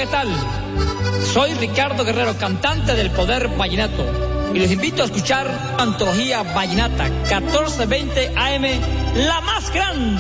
¿qué tal? Soy Ricardo Guerrero, cantante del Poder Vallenato, y les invito a escuchar Antología Vallenata, 14:20 AM, la más grande.